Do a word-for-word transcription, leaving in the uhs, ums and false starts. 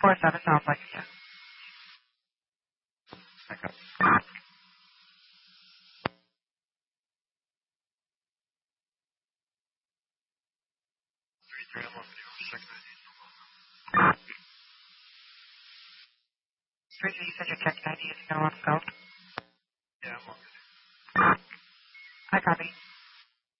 four seven sounds like it, yeah. Okay. Three three, I'm on video. Six ninety. Three three, you said you're checking I D. Is no on scope? Yeah, I'm on video. I copy.